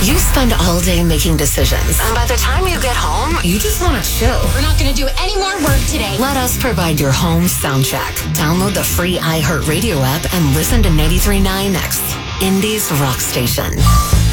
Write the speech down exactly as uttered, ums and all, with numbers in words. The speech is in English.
You spend all day making decisions, and by the time you get home, you just want to chill. We're not going to do any more work today. Let us provide your home sound check. Download the free iHeartRadio app and listen to ninety-three point nine X, Indy's rock station.